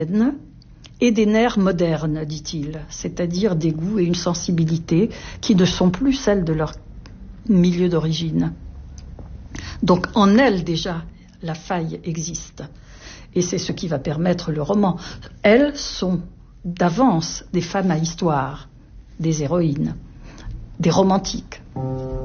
et des nerfs modernes, dit-il, c'est-à-dire des goûts et une sensibilité qui ne sont plus celles de leur milieu d'origine. Donc en elles déjà, la faille existe. Et c'est ce qui va permettre le roman. Elles sont d'avance des femmes à histoire, des héroïnes, des romantiques.